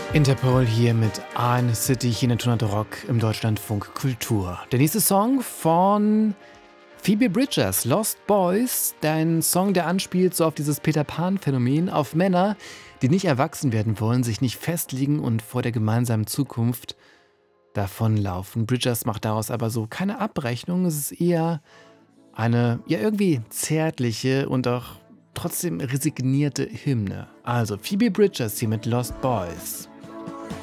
Interpol hier mit Ein City hier in der Tonart Rock im Deutschlandfunk Kultur. Der nächste Song von Phoebe Bridgers, Lost Boys, ein Song, der anspielt so auf dieses Peter Pan-Phänomen, auf Männer, die nicht erwachsen werden wollen, sich nicht festlegen und vor der gemeinsamen Zukunft davonlaufen. Bridgers macht daraus aber so keine Abrechnung, es ist eher eine ja irgendwie zärtliche und auch trotzdem resignierte Hymne. Also Phoebe Bridgers hier mit Lost Boys.